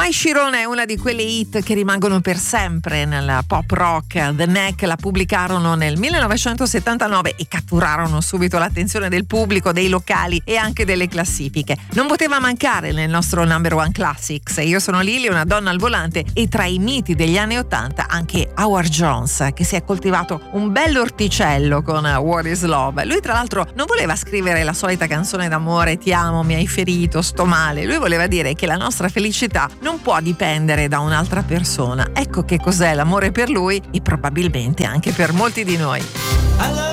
My Chirone è una di quelle hit che rimangono per sempre nel pop rock. The Knack la pubblicarono nel 1979 e catturarono subito l'attenzione del pubblico, dei locali e anche delle classifiche. Non poteva mancare nel nostro Number One Classics. Io sono Lily, una donna al volante, e tra i miti degli anni '80 anche Howard Jones, che si è coltivato un bel orticello con What is Love. Lui tra l'altro non voleva scrivere la solita canzone d'amore, ti amo, mi hai ferito, sto male. Lui voleva dire che la nostra felicità non può dipendere da un'altra persona. Ecco che cos'è l'amore per lui e probabilmente anche per molti di noi.